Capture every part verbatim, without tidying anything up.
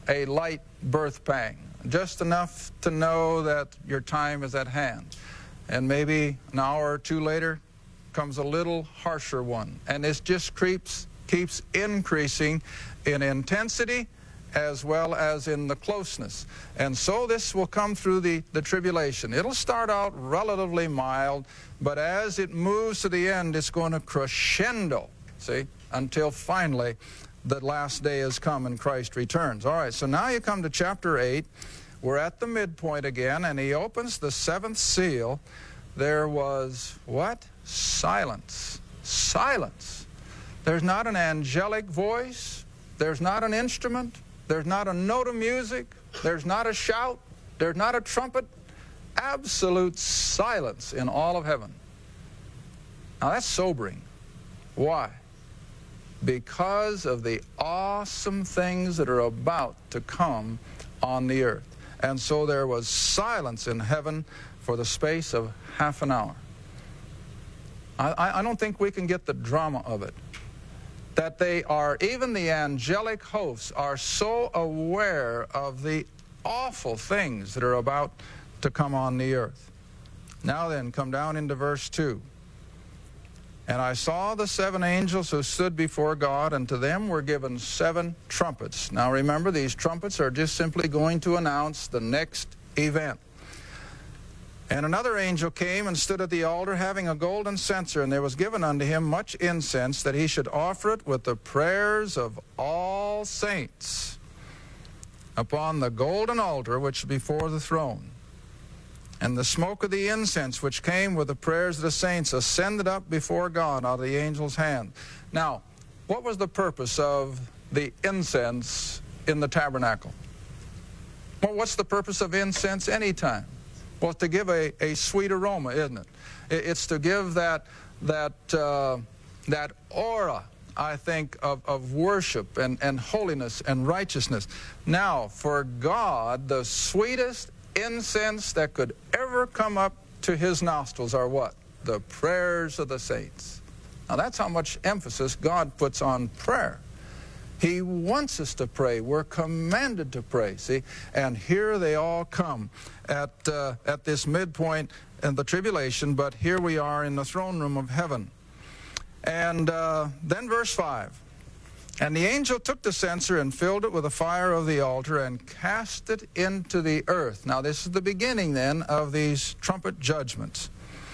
a light birth pang, just enough to know that your time is at hand. And maybe an hour or two later comes a little harsher one. And this just creeps, keeps increasing in intensity as well as in the closeness. And so this will come through the, the tribulation. It'll start out relatively mild, but as it moves to the end, it's going to crescendo, see, until finally the last day has come and Christ returns. All right, so now you come to chapter eight. We're at the midpoint again, and he opens the seventh seal. There was what? Silence. Silence. There's not an angelic voice. There's not an instrument. There's not a note of music. There's not a shout. There's not a trumpet. Absolute silence in all of heaven. Now that's sobering. Why? Because of the awesome things that are about to come on the earth. And so there was silence in heaven for the space of half an hour. I, I don't think we can get the drama of it. That they are, even the angelic hosts are so aware of the awful things that are about to come on the earth. Now then, come down into verse two. And I saw the seven angels who stood before God, and to them were given seven trumpets. Now remember, these trumpets are just simply going to announce the next event. And another angel came and stood at the altar, having a golden censer, and there was given unto him much incense, that he should offer it with the prayers of all saints upon the golden altar which is before the throne. And the smoke of the incense which came with the prayers of the saints ascended up before God out of the angel's hand. Now, what was the purpose of the incense in the tabernacle? Well, what's the purpose of incense anytime? Well, to give a, a sweet aroma, isn't it? It's to give that, that, uh, that aura, I think, of, of worship and, and holiness and righteousness. Now, for God, the sweetest incense that could ever come up to his nostrils are what? The prayers of the saints. Now that's how much emphasis God puts on prayer. He wants us to pray. We're commanded to pray, see? And here they all come at, uh, at this midpoint in the tribulation, but here we are in the throne room of heaven. And uh, then verse five. And the angel took the censer and filled it with the fire of the altar and cast it into the earth. Now this is the beginning then of these trumpet judgments.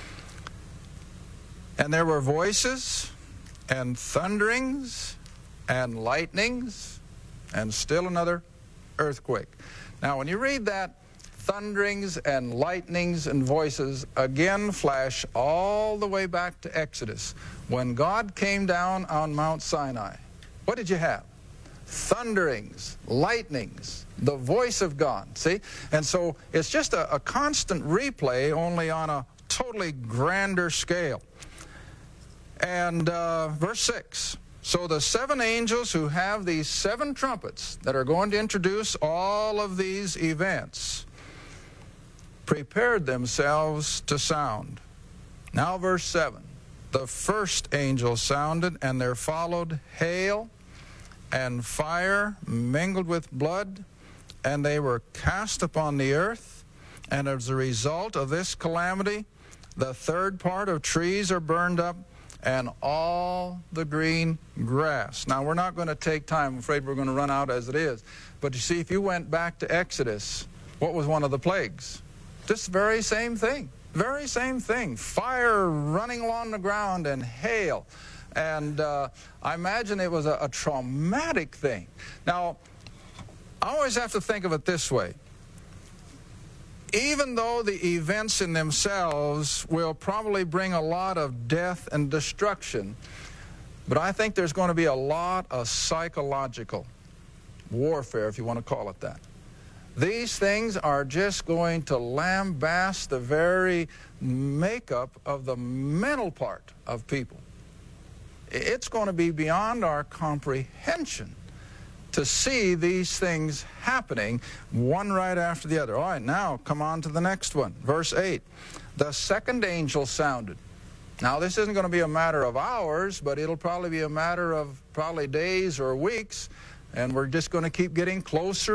And there were voices and thunderings and lightnings and still another earthquake. Now when you read that, thunderings and lightnings and voices again flash all the way back to Exodus, when God came down on Mount Sinai. What did you have? Thunderings, lightnings, the voice of God, see? And so it's just a, a constant replay, only on a totally grander scale. And uh, verse six. So the seven angels who have these seven trumpets that are going to introduce all of these events prepared themselves to sound. Now verse seven. The first angel sounded, and there followed hail and fire mingled with blood, and they were cast upon the earth. And as a result of this calamity, the third part of trees are burned up, and all the green grass. Now, we're not going to take time. I'm afraid we're going to run out as it is. But you see, if you went back to Exodus, what was one of the plagues? This very same thing. Very same thing. Fire running along the ground and hail. And uh, I imagine it was a, a traumatic thing. Now, I always have to think of it this way. Even though the events in themselves will probably bring a lot of death and destruction, but I think there's going to be a lot of psychological warfare, if you want to call it that. These things are just going to lambaste the very makeup of the mental part of people. It's going to be beyond our comprehension to see these things happening one right after the other. All right, now come on to the next one. Verse eight. The second angel sounded. Now this isn't going to be a matter of hours, but it'll probably be a matter of probably days or weeks, and we're just going to keep getting closer